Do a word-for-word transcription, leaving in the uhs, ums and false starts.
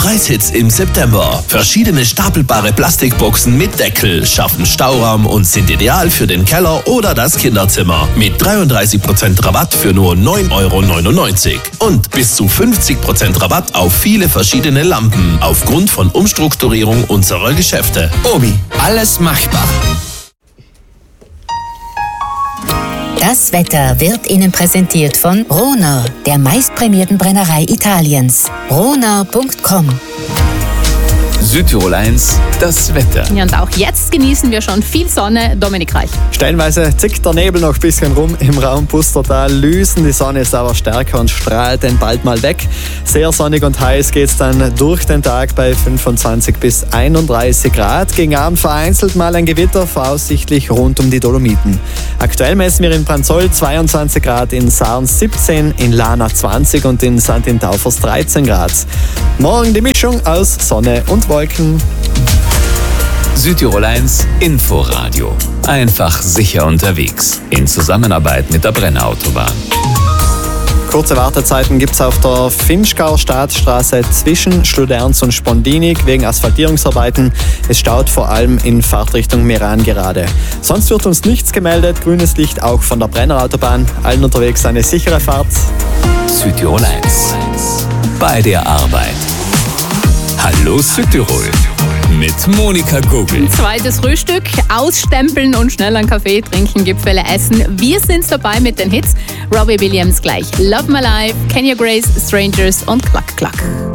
Preishits im September. Verschiedene stapelbare Plastikboxen mit Deckel schaffen Stauraum und sind ideal für den Keller oder das Kinderzimmer. Mit dreiunddreißig Prozent Rabatt für nur neun Euro neunundneunzig. Und bis zu fünfzig Prozent Rabatt auf viele verschiedene Lampen aufgrund von Umstrukturierung unserer Geschäfte. Obi, alles machbar. Das Wetter wird Ihnen präsentiert von Rohner, der meistprämierten Brennerei Italiens. rohner punkt com. Südtirol eins, das Wetter. Ja, und auch jetzt genießen wir schon viel Sonne. Dominik Reich. Stellenweise zickt der Nebel noch ein bisschen rum im Raum Pustertal. Lüsen, die Sonne ist aber stärker und strahlt dann bald mal weg. Sehr sonnig und heiß geht es dann durch den Tag bei fünfundzwanzig bis einunddreißig Grad. Gegen Abend vereinzelt mal ein Gewitter, voraussichtlich rund um die Dolomiten. Aktuell messen wir in Branzoll zweiundzwanzig Grad, in Sarns siebzehn, in Lana zwanzig und in Sankt in Taufers dreizehn Grad. Morgen die Mischung aus Sonne und Wolken. Südtirol eins Inforadio. Einfach sicher unterwegs. In Zusammenarbeit mit der Brenner-Autobahn. Kurze Wartezeiten gibt es auf der Finchgauer Staatsstraße zwischen Schluderns und Spondinig wegen Asphaltierungsarbeiten. Es staut vor allem in Fahrtrichtung Meran gerade. Sonst wird uns nichts gemeldet. Grünes Licht auch von der Brenner-Autobahn. Allen unterwegs eine sichere Fahrt. Südtirol eins. Bei der Arbeit. Hallo Südtirol. Mit Monika Gogel. Zweites Frühstück, ausstempeln und schnell einen Kaffee trinken, Gipfele essen. Wir sind dabei mit den Hits. Robbie Williams gleich. Love My Life, Kenya Grace, Strangers und Klack Klack.